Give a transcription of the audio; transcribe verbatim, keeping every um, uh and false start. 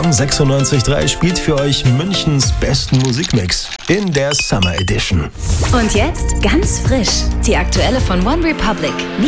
F M sechsundneunzig Komma drei spielt für euch Münchens besten Musikmix in der Summer Edition. Und jetzt ganz frisch, die aktuelle von One Republic.